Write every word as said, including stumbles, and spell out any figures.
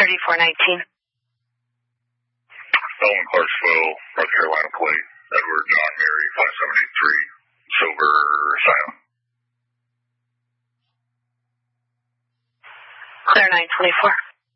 thirty-four nineteen. Owen Clarksville, North Carolina plate. Edward John Mary, five seven eight three, Silver Scion. Clear nine twenty-four.